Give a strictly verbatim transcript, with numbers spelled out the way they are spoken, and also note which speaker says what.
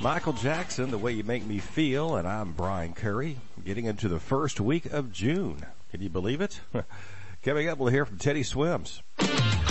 Speaker 1: Michael Jackson, The Way You Make Me Feel, and I'm Brian Curry, getting into the first week of June. Can you believe it? Coming up, we'll hear from Teddy Swims.